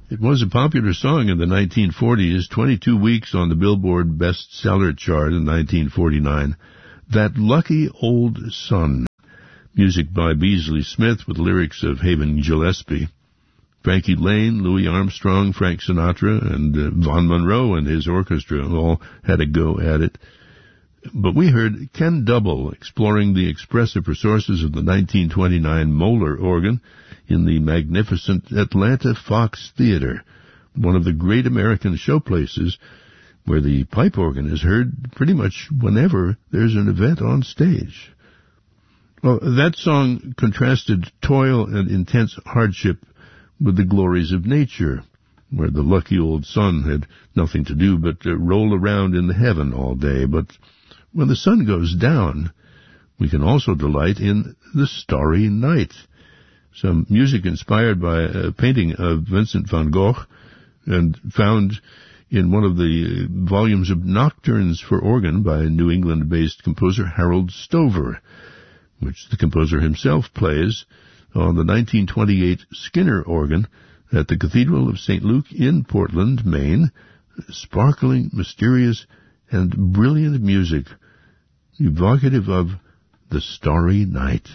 It was a popular song in the 1940s, 22 weeks on the Billboard bestseller chart in 1949. That Lucky Old Sun. Music by Beasley Smith with lyrics of Haven Gillespie. Frankie Lane, Louis Armstrong, Frank Sinatra, and Vaughn Monroe and his orchestra all had a go at it. But we heard Ken Double exploring the expressive resources of the 1929 Moeller organ in the magnificent Atlanta Fox Theater, one of the great American showplaces where the pipe organ is heard pretty much whenever there's an event on stage. Well, that song contrasted toil and intense hardship with the glories of nature, where the lucky old sun had nothing to do but roll around in heaven all day. But when the sun goes down, we can also delight in the starry night. Some music inspired by a painting of Vincent van Gogh and found in one of the volumes of Nocturnes for Organ by New England-based composer Harold Stover, which the composer himself plays on the 1928 Skinner organ at the Cathedral of St. Luke in Portland, Maine. Sparkling, mysterious, and brilliant music, evocative of the starry night.